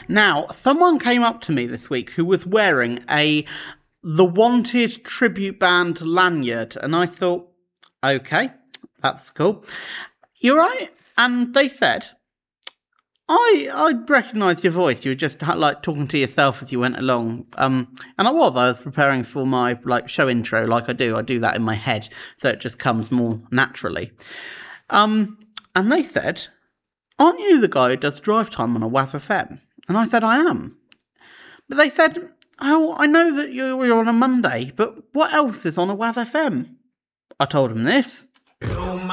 Now, someone came up to me this week who was wearing The Wanted tribute band lanyard, and I thought, okay, that's cool. You're right. And they said, I recognise your voice. You were just like talking to yourself as you went along. And I was preparing for my show intro, like I do. I do that in my head, so it just comes more naturally. And they said, aren't you the guy who does drive time on a WAZ FM? And I said, I am. But they said, oh, I know that you're on a Monday, but what else is on a WAZ FM? I told them this.